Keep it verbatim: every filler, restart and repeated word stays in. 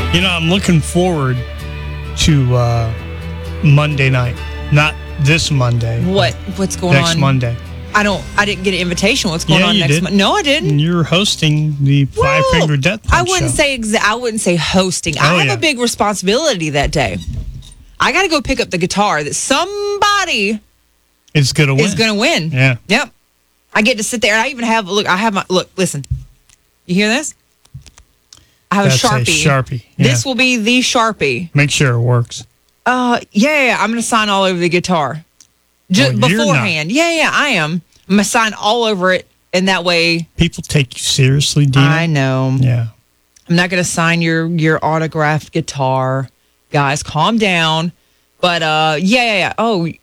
You know, I'm looking forward to uh, Monday night. Not this Monday. What? What's going next on? Next Monday. I don't. I didn't get an invitation. What's going yeah, on you next did. month? No, I didn't. You're hosting the Five Well, Finger Death Punch I wouldn't show. say. Exa- I wouldn't say hosting. Oh, I have yeah. a big responsibility that day. I got to go pick up the guitar that somebody It's gonna win. is going to win. Yeah. Yep. I get to sit there and I even have look. I have my look. Listen. You hear this? I have That's a Sharpie. A Sharpie. Yeah. This will be the Sharpie. Make sure it works. Uh, yeah, yeah, yeah. I'm going to sign all over the guitar. Just Oh, you're not. beforehand. Yeah, yeah, I am. I'm going to sign all over it. And that way. People take you seriously, Dina. I know. Yeah. I'm not going to sign your, your autographed guitar. Guys, calm down. But, uh, yeah, yeah, yeah. Oh,